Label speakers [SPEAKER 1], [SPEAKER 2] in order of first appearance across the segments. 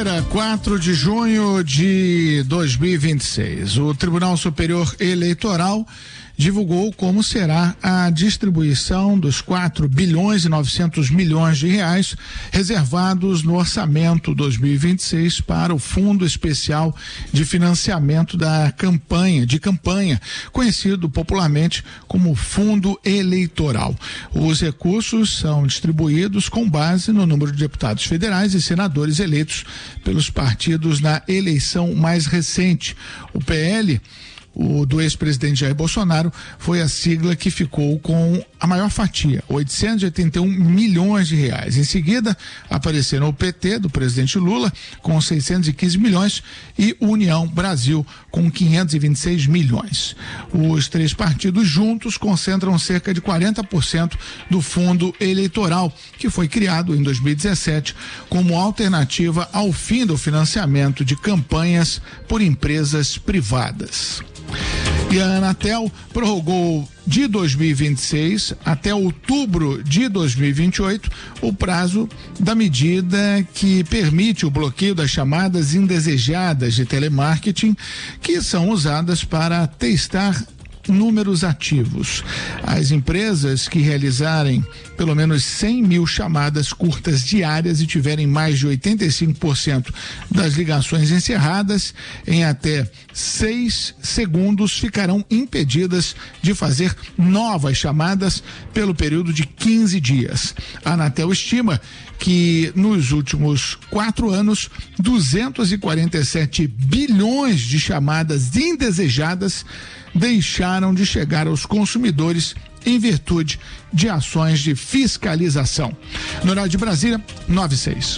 [SPEAKER 1] Quinta-feira, 4 de junho de 2026. O Tribunal Superior Eleitoral divulgou como será a distribuição dos 4 bilhões e 900 milhões de reais reservados no orçamento 2026 para o Fundo Especial de Financiamento da Campanha, conhecido popularmente como Fundo Eleitoral. Os recursos são distribuídos com base no número de deputados federais e senadores eleitos pelos partidos na eleição mais recente. O PL do ex-presidente Jair Bolsonaro foi a sigla que ficou com a maior fatia, 881 milhões de reais. Em seguida, apareceram o PT do presidente Lula com 615 milhões e União Brasil com 526 milhões. Os três partidos juntos concentram cerca de 40% do fundo eleitoral, que foi criado em 2017 como alternativa ao fim do financiamento de campanhas por empresas privadas. E a Anatel prorrogou de 2026 até outubro de 2028 o prazo da medida que permite o bloqueio das chamadas indesejadas de telemarketing, que são usadas para testar números ativos. As empresas que realizarem pelo menos 100 mil chamadas curtas diárias e tiverem mais de 85% das ligações encerradas em até 6 segundos ficarão impedidas de fazer novas chamadas pelo período de 15 dias. A Anatel estima que nos últimos 4 anos 247 bilhões de chamadas indesejadas deixaram de chegar aos consumidores em virtude de ações de fiscalização. No horário de Brasília, 9:06.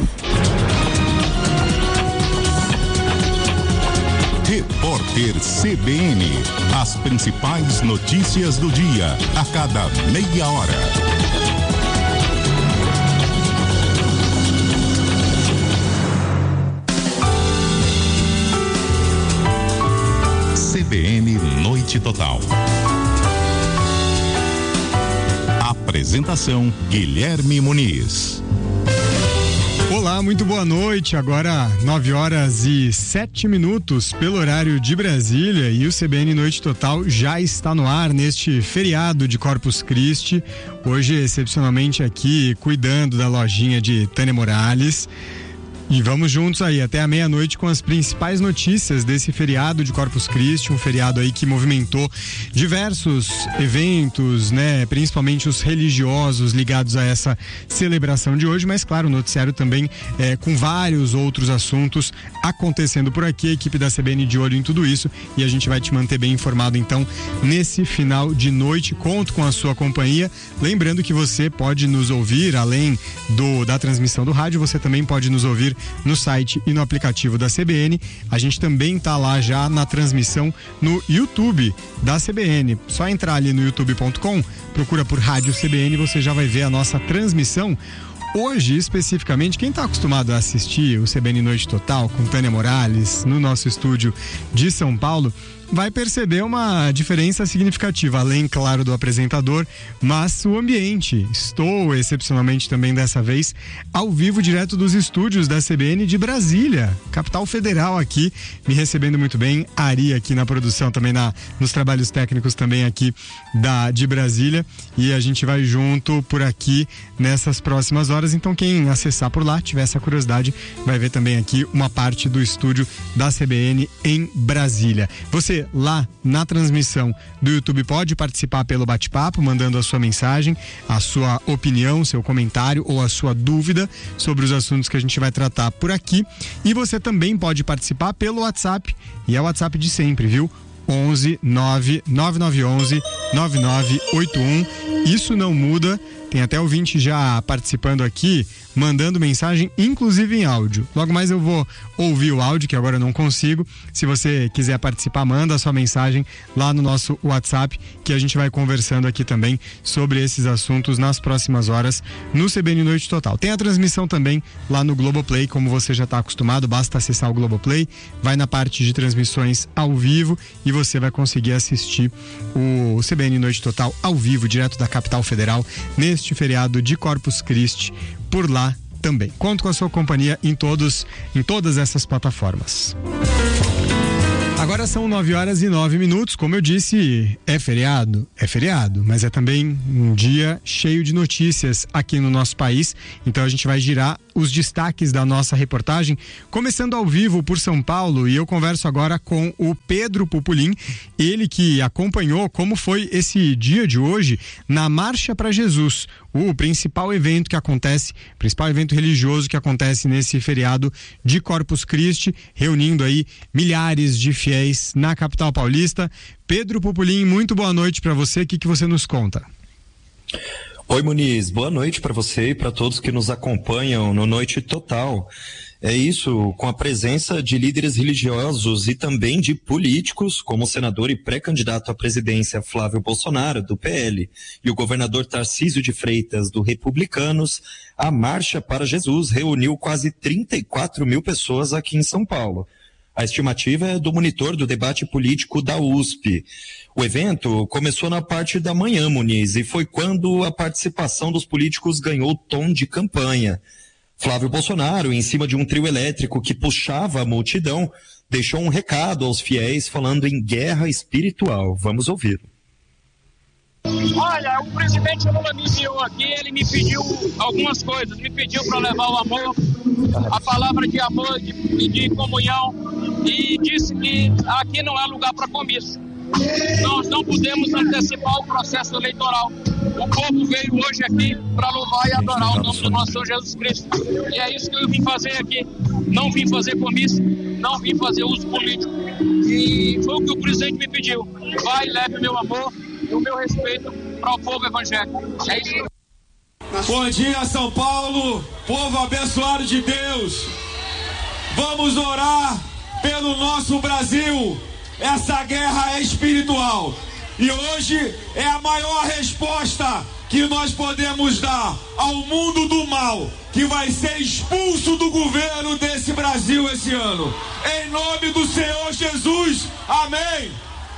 [SPEAKER 2] Repórter CBN. As principais notícias do dia, a cada meia hora. CBN Noite Total. Apresentação: Guilherme Muniz.
[SPEAKER 3] Olá, muito boa noite. Agora 9h07 pelo horário de Brasília, e o CBN Noite Total já está no ar neste feriado de Corpus Christi. Hoje, excepcionalmente aqui, cuidando da lojinha de Tânia Morales. E vamos juntos aí até a meia-noite com as principais notícias desse feriado de Corpus Christi, um feriado aí que movimentou diversos eventos, né? Principalmente os religiosos ligados a essa celebração de hoje, mas claro, o noticiário também com vários outros assuntos acontecendo por aqui. A equipe da CBN de olho em tudo isso e a gente vai te manter bem informado então nesse final de noite. Conto com a sua companhia, lembrando que você pode nos ouvir além da transmissão do rádio, você também pode nos ouvir no site e no aplicativo da CBN. A gente também tá lá já na transmissão no YouTube da CBN. Só entrar ali no youtube.com, procura por Rádio CBN, você já vai ver a nossa transmissão. Hoje, especificamente, quem está acostumado a assistir o CBN Noite Total com Tânia Morales no nosso estúdio de São Paulo, vai perceber uma diferença significativa, além, claro, do apresentador, mas o ambiente. Estou, excepcionalmente também dessa vez, ao vivo, direto dos estúdios da CBN de Brasília, capital federal aqui, me recebendo muito bem. A Ari aqui na produção, também nos trabalhos técnicos também aqui de Brasília, e a gente vai junto por aqui nessas próximas horas. Então quem acessar por lá, tiver essa curiosidade, vai ver também aqui uma parte do estúdio da CBN em Brasília. Você lá na transmissão do YouTube pode participar pelo bate-papo, mandando a sua mensagem, a sua opinião, seu comentário ou a sua dúvida sobre os assuntos que a gente vai tratar por aqui. E você também pode participar pelo WhatsApp, e é o WhatsApp de sempre, viu? 11 99911 9981. Isso não muda. Tem até ouvinte já participando aqui, mandando mensagem, inclusive em áudio. Logo mais eu vou ouvir o áudio, que agora eu não consigo. Se você quiser participar, manda a sua mensagem lá no nosso WhatsApp, que a gente vai conversando aqui também sobre esses assuntos nas próximas horas no CBN Noite Total. Tem a transmissão também lá no Globoplay, como você já está acostumado, basta acessar o Globoplay, vai na parte de transmissões ao vivo e você vai conseguir assistir o CBN Noite Total ao vivo, direto da capital federal, neste feriado de Corpus Christi, por lá também. Conto com a sua companhia em todas essas plataformas. Agora são 9h09, como eu disse, é feriado, mas é também um dia cheio de notícias aqui no nosso país, então a gente vai girar os destaques da nossa reportagem, começando ao vivo por São Paulo, e eu converso agora com o Pedro Pupulim, ele que acompanhou como foi esse dia de hoje na Marcha para Jesus, o principal evento religioso que acontece nesse feriado de Corpus Christi, reunindo aí milhares de fiéis na capital paulista. Pedro Pupulim, muito boa noite para você, o que você nos conta?
[SPEAKER 4] Oi, Muniz, boa noite para você e para todos que nos acompanham no Noite Total. É isso, com a presença de líderes religiosos e também de políticos, como o senador e pré-candidato à presidência Flávio Bolsonaro, do PL, e o governador Tarcísio de Freitas, do Republicanos, a Marcha para Jesus reuniu quase 34 mil pessoas aqui em São Paulo. A estimativa é do monitor do debate político da USP. O evento começou na parte da manhã, Muniz, e foi quando a participação dos políticos ganhou tom de campanha. Flávio Bolsonaro, em cima de um trio elétrico que puxava a multidão, deixou um recado aos fiéis falando em guerra espiritual. Vamos ouvir.
[SPEAKER 5] Olha, o presidente Lula me enviou aqui, ele me pediu algumas coisas, me pediu para levar o amor, a palavra de amor e de comunhão, e disse que aqui não é lugar para comício. Nós não podemos antecipar o processo eleitoral. O povo veio hoje aqui para louvar e adorar o nome do nosso Senhor Jesus Cristo. E é isso que eu vim fazer aqui. Não vim fazer comício, não vim fazer uso político. E foi o que o presidente me pediu. Vai, leve meu amor e o meu respeito para o povo evangélico. É isso.
[SPEAKER 6] Bom dia, São Paulo, povo abençoado de Deus. Vamos orar pelo nosso Brasil. Essa guerra é espiritual. E hoje é a maior resposta que nós podemos dar ao mundo do mal, que vai ser expulso do governo desse Brasil esse ano. Em nome do Senhor Jesus. Amém.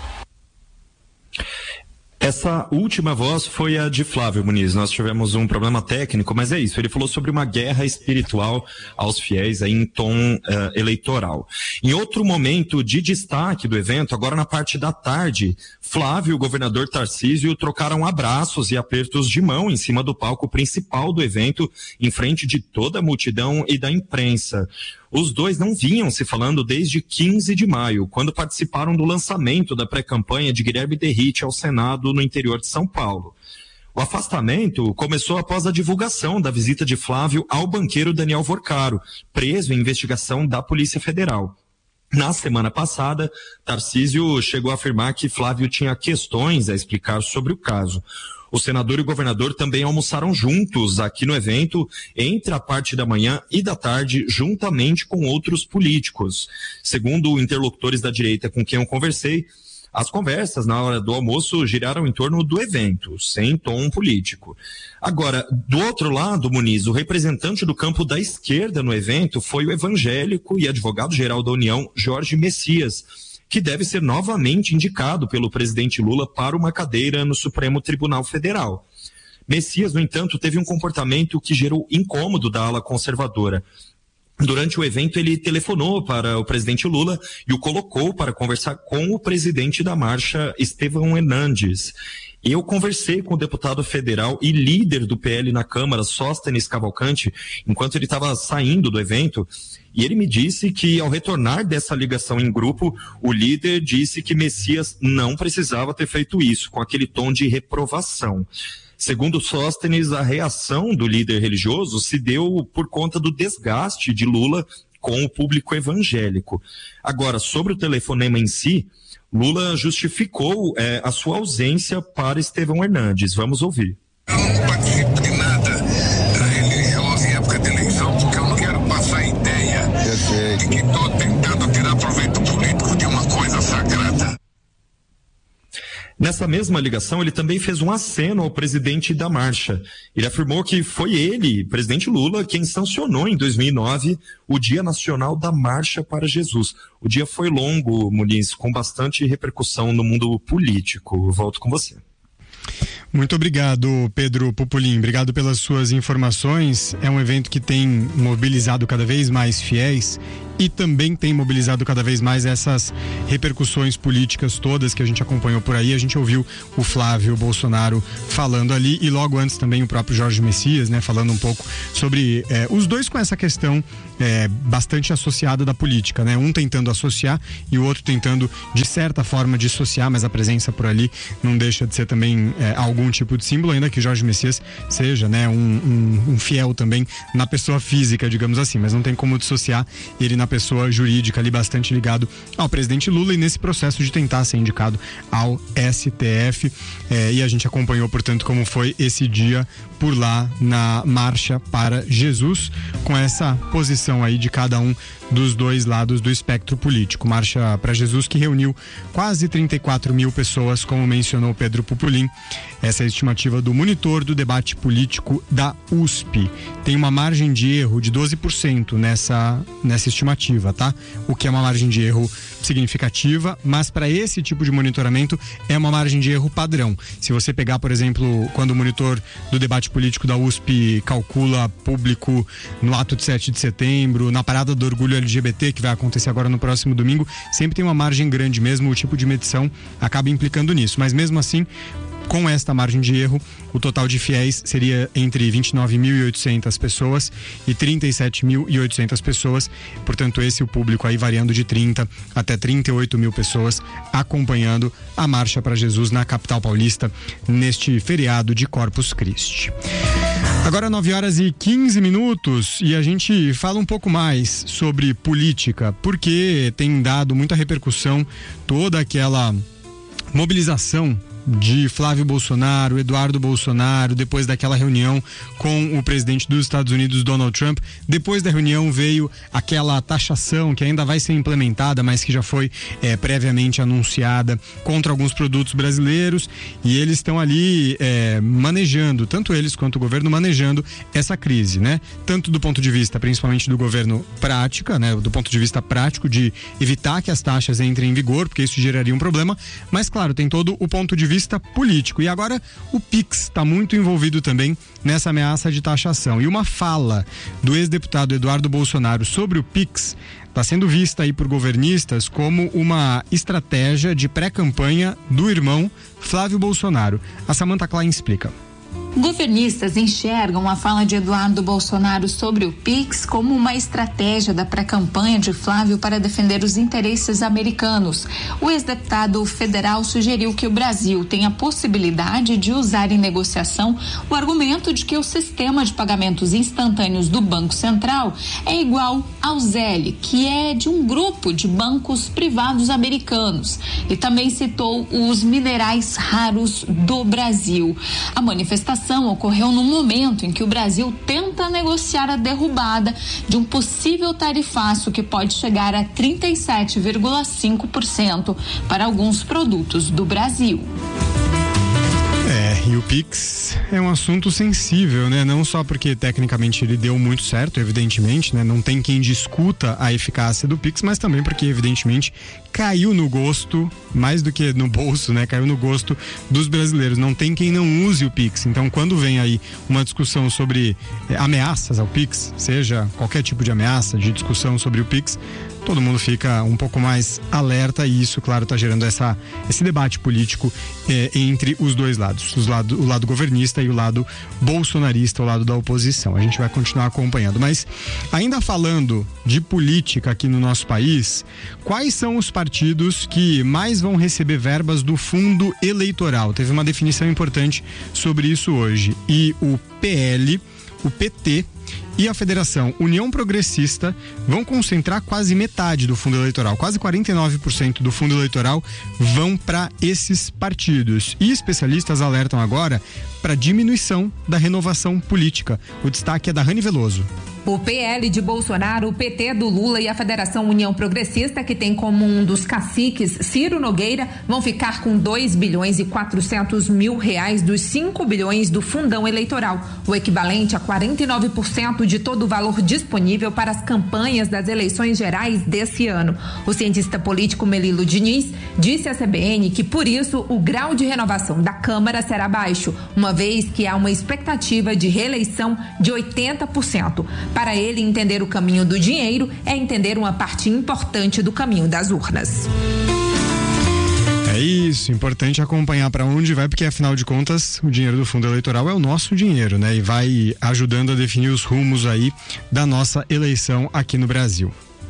[SPEAKER 4] Essa última voz foi a de Flávio Muniz. Nós tivemos um problema técnico, mas é isso. Ele falou sobre uma guerra espiritual aos fiéis aí em tom eleitoral. Em outro momento de destaque do evento, agora na parte da tarde, Flávio e o governador Tarcísio trocaram abraços e apertos de mão em cima do palco principal do evento, em frente de toda a multidão e da imprensa. Os dois não vinham se falando desde 15 de maio, quando participaram do lançamento da pré-campanha de Guilherme Derrite ao Senado no interior de São Paulo. O afastamento começou após a divulgação da visita de Flávio ao banqueiro Daniel Vorcaro, preso em investigação da Polícia Federal. Na semana passada, Tarcísio chegou a afirmar que Flávio tinha questões a explicar sobre o caso. O senador e o governador também almoçaram juntos aqui no evento, entre a parte da manhã e da tarde, juntamente com outros políticos. Segundo interlocutores da direita com quem eu conversei, as conversas na hora do almoço giraram em torno do evento, sem tom político. Agora, do outro lado, Muniz, o representante do campo da esquerda no evento foi o evangélico e advogado-geral da União, Jorge Messias, que deve ser novamente indicado pelo presidente Lula para uma cadeira no Supremo Tribunal Federal. Messias, no entanto, teve um comportamento que gerou incômodo da ala conservadora. Durante o evento, ele telefonou para o presidente Lula e o colocou para conversar com o presidente da marcha, Estevão Hernandes. Eu conversei com o deputado federal e líder do PL na Câmara, Sóstenes Cavalcante, enquanto ele estava saindo do evento, e ele me disse que, ao retornar dessa ligação em grupo, o líder disse que Messias não precisava ter feito isso, com aquele tom de reprovação. Segundo Sóstenes, a reação do líder religioso se deu por conta do desgaste de Lula com o público evangélico. Agora, sobre o telefonema em si, Lula justificou a sua ausência para Estevão Hernandes. Vamos ouvir.
[SPEAKER 7] Eu não participo de nada religioso em época de eleição, porque eu não quero passar a ideia de que estou tentando tirar proveito político de uma coisa sagrada.
[SPEAKER 4] Nessa mesma ligação, ele também fez um aceno ao presidente da marcha. Ele afirmou que foi ele, presidente Lula, quem sancionou em 2009 o Dia Nacional da Marcha para Jesus. O dia foi longo, Muniz, com bastante repercussão no mundo político. Eu volto com você.
[SPEAKER 3] Muito obrigado, Pedro Pupolin. Obrigado pelas suas informações. É um evento que tem mobilizado cada vez mais fiéis e também tem mobilizado cada vez mais essas repercussões políticas todas que a gente acompanhou por aí. A gente ouviu o Flávio Bolsonaro falando ali e logo antes também o próprio Jorge Messias, né, falando um pouco sobre os dois com essa questão bastante associada da política, né? Um tentando associar e o outro tentando de certa forma dissociar, mas a presença por ali não deixa de ser também algum tipo de símbolo, ainda que Jorge Messias seja, né, um fiel também na pessoa física, digamos assim, mas não tem como dissociar ele na pessoa jurídica ali, bastante ligado ao presidente Lula e nesse processo de tentar ser indicado ao STF. E a gente acompanhou, portanto, como foi esse dia por lá na Marcha para Jesus, com essa posição aí de cada um dos dois lados do espectro político. Marcha para Jesus que reuniu quase 34 mil pessoas, como mencionou Pedro Pupolin. Essa é a estimativa do monitor do debate político da USP. Tem uma margem de erro de 12% nessa estimativa, tá? O que é uma margem de erro significativa, mas para esse tipo de monitoramento é uma margem de erro padrão. Se você pegar, por exemplo, quando o monitor do debate político da USP calcula público no ato de 7 de setembro, na parada do orgulho LGBT, que vai acontecer agora no próximo domingo, sempre tem uma margem grande mesmo, o tipo de medição acaba implicando nisso, mas mesmo assim, com esta margem de erro, o total de fiéis seria entre 29.800 pessoas e 37.800 pessoas. Portanto, esse é o público aí variando de 30 até 38 mil pessoas acompanhando a Marcha para Jesus na capital paulista neste feriado de Corpus Christi. Agora 9h15 e a gente fala um pouco mais sobre política, porque tem dado muita repercussão toda aquela mobilização de Flávio Bolsonaro, Eduardo Bolsonaro, depois daquela reunião com o presidente dos Estados Unidos, Donald Trump. Depois da reunião veio aquela taxação que ainda vai ser implementada, mas que já foi previamente anunciada contra alguns produtos brasileiros, e eles estão ali manejando, tanto eles quanto o governo, manejando essa crise, né? Tanto do ponto de vista, principalmente do governo prática, né? Do ponto de vista prático de evitar que as taxas entrem em vigor, porque isso geraria um problema, mas claro, tem todo o ponto de vista político. E agora o Pix está muito envolvido também nessa ameaça de taxação. E uma fala do ex-deputado Eduardo Bolsonaro sobre o Pix está sendo vista aí por governistas como uma estratégia de pré-campanha do irmão Flávio Bolsonaro. A Samantha Klein explica.
[SPEAKER 8] Governistas enxergam a fala de Eduardo Bolsonaro sobre o Pix como uma estratégia da pré-campanha de Flávio para defender os interesses americanos. O ex-deputado federal sugeriu que o Brasil tem a possibilidade de usar em negociação o argumento de que o sistema de pagamentos instantâneos do Banco Central é igual ao Zelle, que é de um grupo de bancos privados americanos. E também citou os minerais raros do Brasil. A manifestação ocorreu no momento em que o Brasil tenta negociar a derrubada de um possível tarifaço que pode chegar a 37,5% para alguns produtos do Brasil.
[SPEAKER 3] E o Pix é um assunto sensível, né? Não só porque tecnicamente ele deu muito certo, evidentemente, né? Não tem quem discuta a eficácia do Pix, mas também porque evidentemente caiu no gosto, mais do que no bolso, né? Caiu no gosto dos brasileiros. Não tem quem não use o Pix. Então, quando vem aí uma discussão sobre ameaças ao Pix, seja qualquer tipo de ameaça, de discussão sobre o Pix, todo mundo fica um pouco mais alerta e isso, claro, está gerando esse debate político entre os dois lados, o lado governista e o lado bolsonarista, o lado da oposição. A gente vai continuar acompanhando. Mas, ainda falando de política aqui no nosso país, quais são os partidos que mais vão receber verbas do fundo eleitoral? Teve uma definição importante sobre isso hoje. E o PL, o PT e a Federação União Progressista vão concentrar quase metade do fundo eleitoral, quase 49% do fundo eleitoral vão para esses partidos. E especialistas alertam agora para diminuição da renovação política. O destaque é da Rani Veloso.
[SPEAKER 9] O PL de Bolsonaro, o PT do Lula e a Federação União Progressista, que tem como um dos caciques Ciro Nogueira, vão ficar com 2 bilhões e 400 mil reais dos 5 bilhões do fundão eleitoral, o equivalente a 49% de todo o valor disponível para as campanhas das eleições gerais desse ano. O cientista político Melilo Diniz disse à CBN que, por isso, o grau de renovação da Câmara será baixo, uma vez que há uma expectativa de reeleição de 80%. Para ele, entender o caminho do dinheiro é entender uma parte importante do caminho das urnas.
[SPEAKER 3] É isso, importante acompanhar para onde vai, porque afinal de contas o dinheiro do fundo eleitoral é o nosso dinheiro, né? E vai ajudando a definir os rumos aí da nossa eleição aqui no Brasil.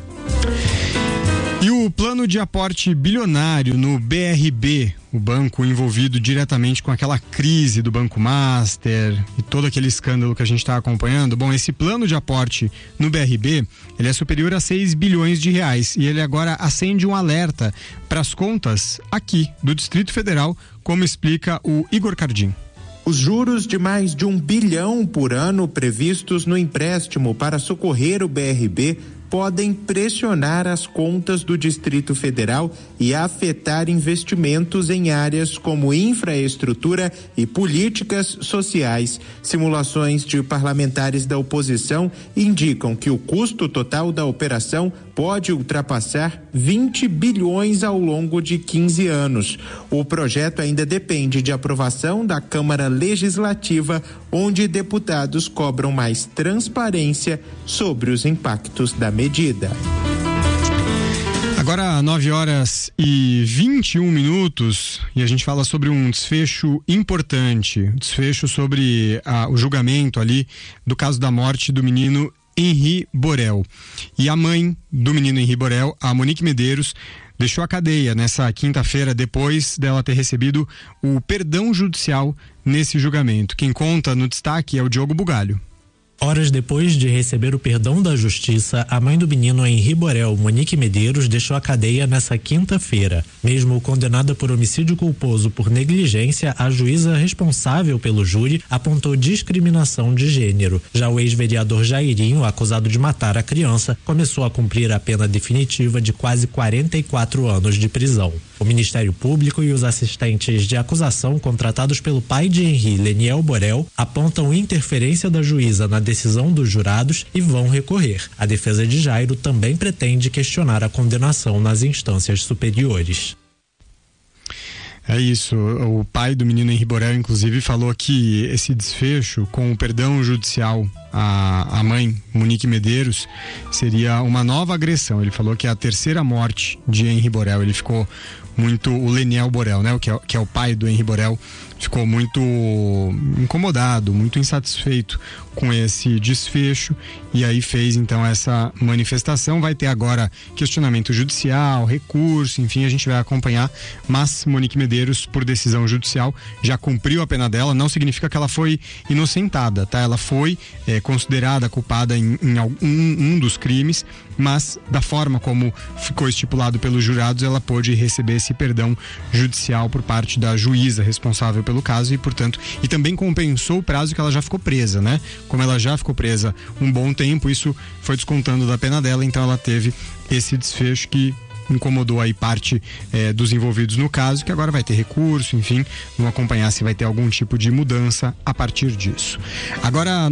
[SPEAKER 3] E o plano de aporte bilionário no BRB, o banco envolvido diretamente com aquela crise do Banco Master e todo aquele escândalo que a gente está acompanhando, bom, esse plano de aporte no BRB, ele é superior a 6 bilhões de reais e ele agora acende um alerta para as contas aqui do Distrito Federal, como explica o Igor Cardim.
[SPEAKER 10] Os juros de mais de 1 bilhão por ano previstos no empréstimo para socorrer o BRB podem pressionar as contas do Distrito Federal e afetar investimentos em áreas como infraestrutura e políticas sociais. Simulações de parlamentares da oposição indicam que o custo total da operação pode ultrapassar 20 bilhões ao longo de 15 anos. O projeto ainda depende de aprovação da Câmara Legislativa, onde deputados cobram mais transparência sobre os impactos da medida.
[SPEAKER 3] Agora 9h21 e a gente fala sobre um desfecho importante, desfecho sobre o julgamento ali do caso da morte do menino Henri Borel. E a mãe do menino Henri Borel, a Monique Medeiros, deixou a cadeia nessa quinta-feira depois dela ter recebido o perdão judicial nesse julgamento. Quem conta no destaque é o Diogo Bugalho.
[SPEAKER 11] Horas depois de receber o perdão da justiça, a mãe do menino Henri Borel, Monique Medeiros, deixou a cadeia nessa quinta-feira. Mesmo condenada por homicídio culposo por negligência, a juíza responsável pelo júri apontou discriminação de gênero. Já o ex-vereador Jairinho, acusado de matar a criança, começou a cumprir a pena definitiva de quase 44 anos de prisão. O Ministério Público e os assistentes de acusação contratados pelo pai de Henri, Leniel Borel, apontam interferência da juíza na decisão dos jurados e vão recorrer. A defesa de Jairo também pretende questionar a condenação nas instâncias superiores.
[SPEAKER 3] É isso, o pai do menino Henri Borel, inclusive, falou que esse desfecho, com o perdão judicial à mãe, Monique Medeiros, seria uma nova agressão. Ele falou que é a terceira morte de Henri Borel. Ele ficou muito, o Leniel Borel, né, que é o pai do Henri Borel, ficou muito incomodado, muito insatisfeito com esse desfecho e aí fez então essa manifestação. Vai ter agora questionamento judicial, recurso, enfim, a gente vai acompanhar, mas Monique Medeiros, por decisão judicial, já cumpriu a pena dela. Não significa que ela foi inocentada, tá? Ela foi considerada culpada em um dos crimes, mas da forma como ficou estipulado pelos jurados, ela pôde receber esse perdão judicial por parte da juíza responsável pelo caso e, portanto, e também compensou o prazo que ela já ficou presa, né? Como ela já ficou presa um bom tempo, isso foi descontando da pena dela, então ela teve esse desfecho que incomodou aí parte dos envolvidos no caso, que agora vai ter recurso, enfim, vamos acompanhar se vai ter algum tipo de mudança a partir disso. Agora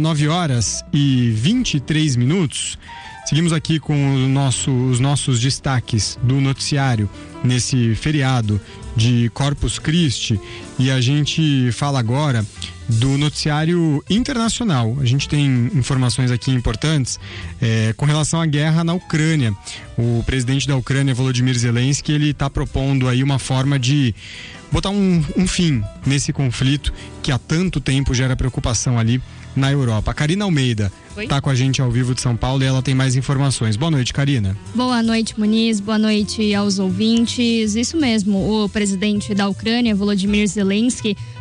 [SPEAKER 3] 9h23, seguimos aqui com os nossos destaques do noticiário nesse feriado de Corpus Christi e a gente fala agora do noticiário internacional. A gente tem informações aqui importantes com relação à guerra na Ucrânia. O presidente da Ucrânia, Volodymyr Zelensky, ele está propondo aí uma forma de botar um fim nesse conflito que há tanto tempo gera preocupação ali na Europa. A Karina Almeida está com a gente ao vivo de São Paulo e ela tem mais informações. Boa noite, Karina.
[SPEAKER 12] Boa noite, Muniz. Boa noite aos ouvintes. Isso mesmo, o presidente da Ucrânia, Volodymyr Zelensky,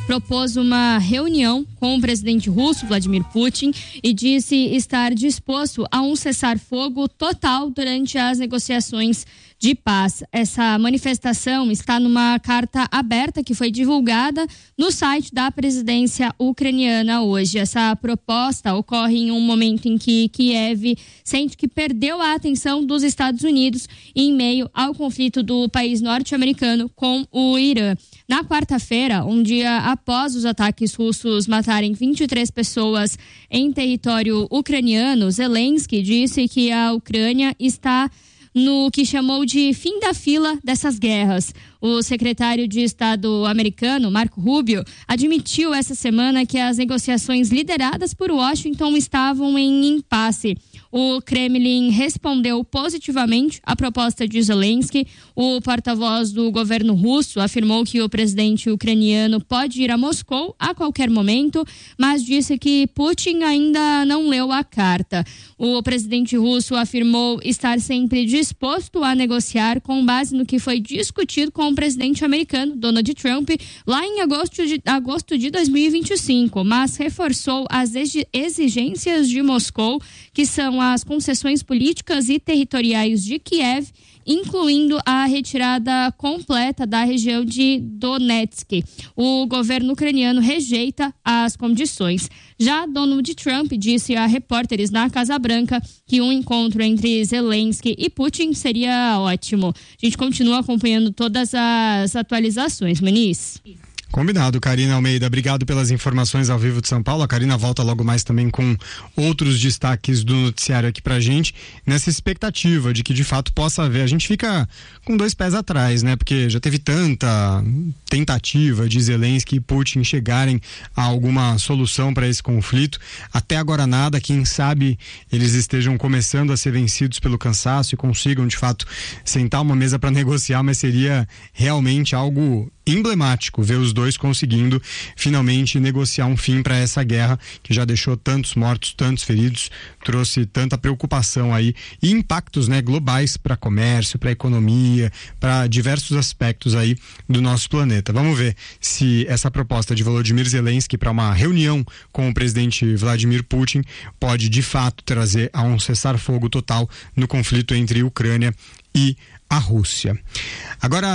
[SPEAKER 12] propôs uma reunião com o presidente russo, Vladimir Putin, e disse estar disposto a um cessar-fogo total durante as negociações de paz. Essa manifestação está numa carta aberta que foi divulgada no site da presidência ucraniana hoje. Essa proposta ocorre em um momento em que Kiev sente que perdeu a atenção dos Estados Unidos em meio ao conflito do país norte-americano com o Irã. Na quarta-feira, um dia após os ataques russos matarem 23 pessoas em território ucraniano, Zelensky disse que a Ucrânia está no que chamou de fim da fila dessas guerras. O secretário de Estado americano, Marco Rubio, admitiu essa semana que as negociações lideradas por Washington estavam em impasse. O Kremlin respondeu positivamente à proposta de Zelensky. O porta-voz do governo russo afirmou que o presidente ucraniano pode ir a Moscou a qualquer momento, mas disse que Putin ainda não leu a carta. O presidente russo afirmou estar sempre disposto a negociar com base no que foi discutido com o presidente americano, Donald Trump, lá em agosto de 2025, mas reforçou as exigências de Moscou, que são as concessões políticas e territoriais de Kiev, incluindo a retirada completa da região de Donetsk. O governo ucraniano rejeita as condições. Já Donald Trump disse a repórteres na Casa Branca que um encontro entre Zelensky e Putin seria ótimo. A gente continua acompanhando todas as atualizações, Muniz.
[SPEAKER 3] Combinado, Karina Almeida. Obrigado pelas informações ao vivo de São Paulo. A Karina volta logo mais também com outros destaques do noticiário aqui pra gente, nessa expectativa de que de fato possa haver. A gente fica com dois pés atrás, né? Porque já teve tanta tentativa de Zelensky e Putin chegarem a alguma solução para esse conflito. Até agora nada. Quem sabe eles estejam começando a ser vencidos pelo cansaço e consigam de fato sentar uma mesa para negociar, mas seria realmente algo emblemático ver os dois conseguindo finalmente negociar um fim para essa guerra que já deixou tantos mortos, tantos feridos, trouxe tanta preocupação aí e impactos, né, globais para comércio, para economia, para diversos aspectos aí do nosso planeta. Vamos ver se essa proposta de Volodymyr Zelensky para uma reunião com o presidente Vladimir Putin pode de fato trazer a um cessar-fogo total no conflito entre Ucrânia e a Rússia. Agora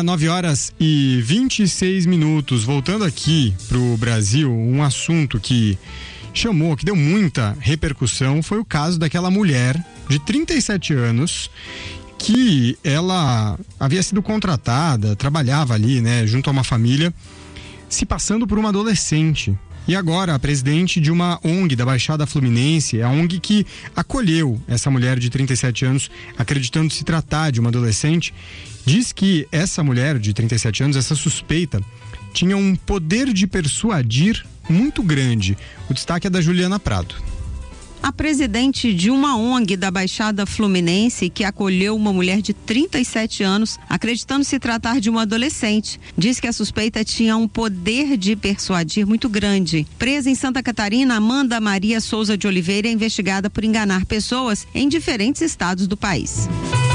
[SPEAKER 3] 9h26. Voltando aqui para o Brasil, um assunto que deu muita repercussão foi o caso daquela mulher de 37 anos que ela havia sido contratada, trabalhava ali, né, junto a uma família, se passando por uma adolescente. E agora a presidente de uma ONG da Baixada Fluminense, a ONG que acolheu essa mulher de 37 anos, acreditando se tratar de uma adolescente, diz que essa mulher de 37 anos, essa suspeita, tinha um poder de persuadir muito grande. O destaque é da Juliana Prado.
[SPEAKER 13] A presidente de uma ONG da Baixada Fluminense que acolheu uma mulher de 37 anos, acreditando se tratar de uma adolescente, diz que a suspeita tinha um poder de persuadir muito grande. Presa em Santa Catarina, Amanda Maria Souza de Oliveira é investigada por enganar pessoas em diferentes estados do país.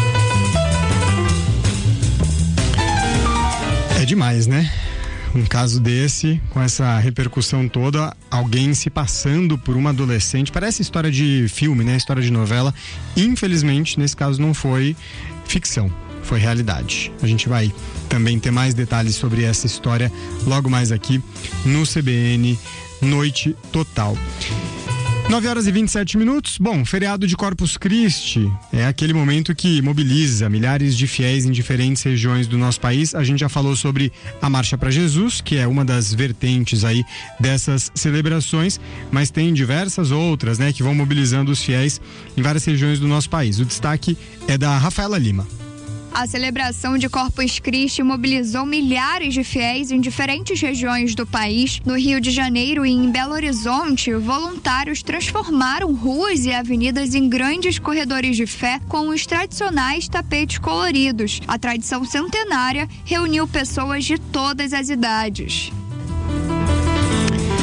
[SPEAKER 3] É demais, né? Um caso desse, com essa repercussão toda, alguém se passando por uma adolescente, parece história de filme, né? História de novela. Infelizmente, nesse caso não foi ficção, foi realidade. A gente vai também ter mais detalhes sobre essa história logo mais aqui no CBN Noite Total. 9h27. Bom, feriado de Corpus Christi é aquele momento que mobiliza milhares de fiéis em diferentes regiões do nosso país. A gente já falou sobre a Marcha para Jesus, que é uma das vertentes aí dessas celebrações, mas tem diversas outras, né, que vão mobilizando os fiéis em várias regiões do nosso país. O destaque é da Rafaela Lima.
[SPEAKER 14] A celebração de Corpus Christi mobilizou milhares de fiéis em diferentes regiões do país. No Rio de Janeiro e em Belo Horizonte, voluntários transformaram ruas e avenidas em grandes corredores de fé com os tradicionais tapetes coloridos. A tradição centenária reuniu pessoas de todas as idades.
[SPEAKER 3] É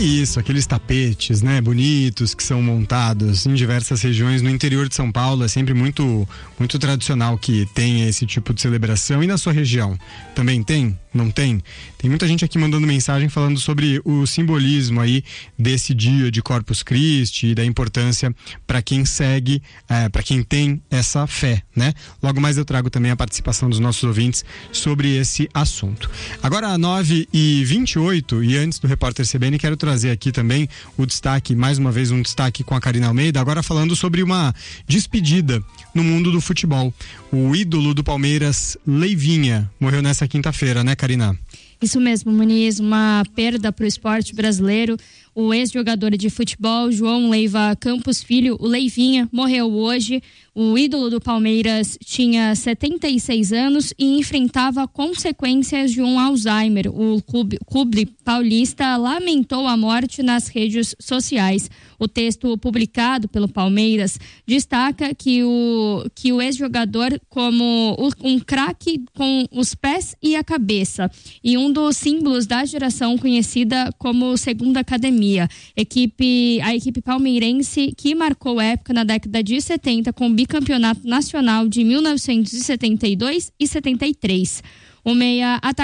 [SPEAKER 3] Isso, aqueles tapetes, né, bonitos que são montados em diversas regiões no interior de São Paulo. É sempre muito tradicional que tenha esse tipo de celebração. E na sua região também tem? Não tem? Tem muita gente aqui mandando mensagem falando sobre o simbolismo aí desse dia de Corpus Christi e da importância para quem segue, para quem tem essa fé, né? Logo mais eu trago também a participação dos nossos ouvintes sobre esse assunto. Agora 9h28, e antes do Repórter CBN, quero trazer aqui também o destaque, mais uma vez um destaque com a Karina Almeida, agora falando sobre uma despedida no mundo do futebol. O ídolo do Palmeiras, Leivinha, morreu nessa quinta-feira, né, Karina?
[SPEAKER 12] Isso mesmo, Muniz, uma perda para o esporte brasileiro. O ex-jogador de futebol, João Leiva Campos Filho, o Leivinha, morreu hoje. O ídolo do Palmeiras tinha 76 anos e enfrentava consequências de um Alzheimer. O clube paulista lamentou a morte nas redes sociais. O texto publicado pelo Palmeiras destaca que o ex-jogador como um craque com os pés e a cabeça e um dos símbolos da geração conhecida como Segunda Academia. A equipe palmeirense que marcou época na década de 70 com o bicampeonato nacional de 1972 e 73. O meia